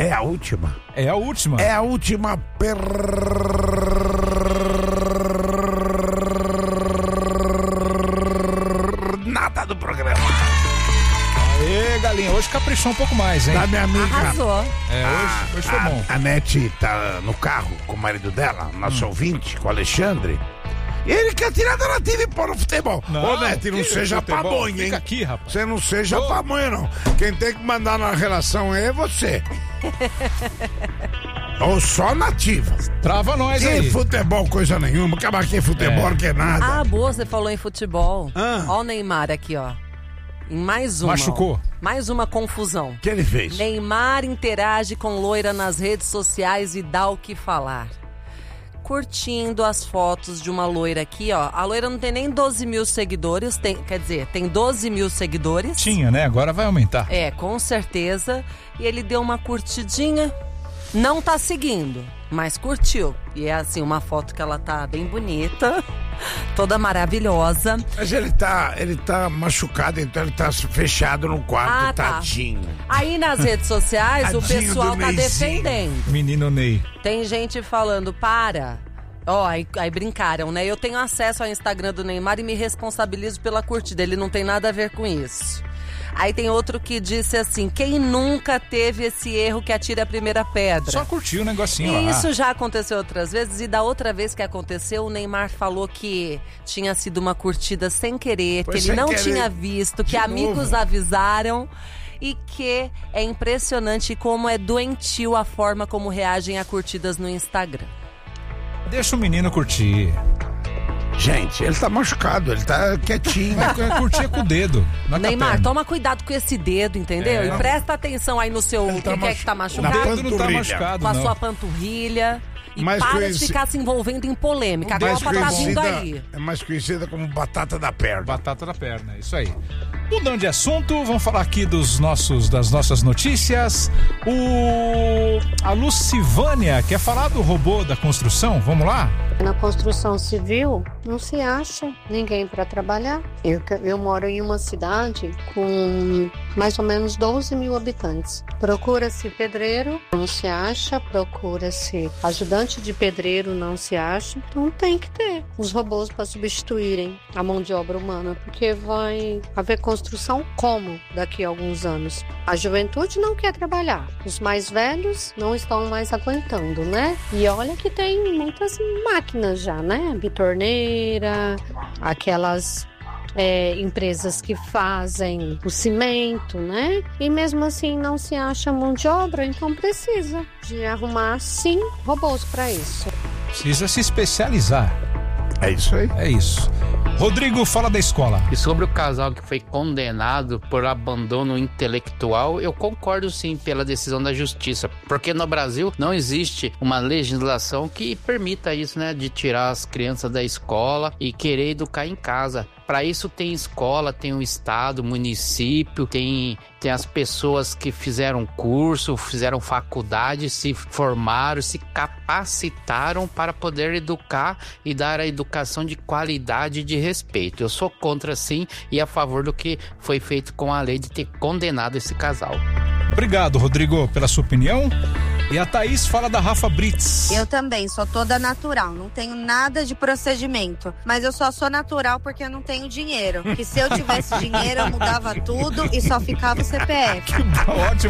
É a última. É a última. É a última nada do programa. Aê, galinha, hoje caprichou um pouco mais, hein? Da minha amiga. Arrasou. Hoje foi bom. A Nete tá no carro com o marido dela, nosso ouvinte, com o Alexandre. E ele quer tirar da nativa e pôr no futebol. Ô, Nete, não seja pamonha, hein? Fica aqui, rapaz. Você não seja pamonha, não. Quem tem que mandar na relação é você. Ou só nativa. Trava nós aí. Que futebol, coisa nenhuma. Acabar aqui futebol, não quer nada. Ah, boa, você falou em futebol. Ó o Neymar aqui, ó. Em mais uma. Machucou. Ó. Mais uma confusão. O que ele fez? Neymar interage com loira nas redes sociais e dá o que falar. Curtindo as fotos de uma loira aqui, ó. A loira não tem nem 12 mil seguidores, tem 12 mil seguidores. Tinha, né? Agora vai aumentar. É, com certeza. E ele deu uma curtidinha. Não tá seguindo, mas curtiu. E é assim, uma foto que ela tá bem bonita, toda maravilhosa. Mas ele tá machucado, então ele tá fechado no quarto, tadinho. Aí nas redes sociais o Tadinho pessoal do tá Neyzinho. defendendo. Menino Ney. Tem gente falando, para. Ó, aí brincaram, né? Eu tenho acesso ao Instagram do Neymar e me responsabilizo pela curtida. Ele não tem nada a ver com isso. Aí tem outro que disse assim, quem nunca teve esse erro que atira a primeira pedra? Só curtiu o negocinho lá. Isso já aconteceu outras vezes, e da outra vez que aconteceu, o Neymar falou que tinha sido uma curtida sem querer, que ele não tinha visto, que amigos avisaram, e que é impressionante como é doentio a forma como reagem a curtidas no Instagram. Deixa o menino curtir. Gente, ele tá machucado, ele tá quietinho. Curtir com o dedo. Neymar, toma cuidado com esse dedo, entendeu? E presta atenção aí no seu... O que é que tá machucado? O dedo não tá machucado, com a sua panturrilha. E mais para de ficar se envolvendo em polêmica. A Copa tá vindo aí. É mais conhecida como batata da perna. Batata da perna, isso aí. Mudando de assunto, vamos falar aqui das nossas notícias. A Lucivânia quer falar do robô da construção? Vamos lá? Na construção civil, não se acha ninguém para trabalhar. Eu moro em uma cidade com mais ou menos 12 mil habitantes. Procura-se pedreiro, não se acha. Procura-se ajudante de pedreiro, não se acha. Então tem que ter os robôs para substituírem a mão de obra humana, porque vai haver construção como daqui a alguns anos? A juventude não quer trabalhar. Os mais velhos não estão mais aguentando, né? E olha que tem muitas máquinas já, né? Bitorneira, aquelas empresas que fazem o cimento, né? E mesmo assim não se acha mão de obra, então precisa de arrumar, sim, robôs para isso. Precisa se especializar. É isso aí. É isso. Rodrigo, fala da escola. E sobre o casal que foi condenado por abandono intelectual, eu concordo sim pela decisão da justiça, porque no Brasil não existe uma legislação que permita isso, né, de tirar as crianças da escola e querer educar em casa. Para isso tem escola, tem o estado, município, tem as pessoas que fizeram curso, fizeram faculdade, se formaram, se capacitaram para poder educar e dar a educação de qualidade e de respeito. Eu sou contra sim e a favor do que foi feito com a lei de ter condenado esse casal. Obrigado, Rodrigo, pela sua opinião. E a Thaís fala da Rafa Brits. Eu também, sou toda natural, não tenho nada de procedimento. Mas eu só sou natural porque eu não tenho dinheiro. Que se eu tivesse dinheiro, eu mudava tudo e só ficava o CPF. Ótimo.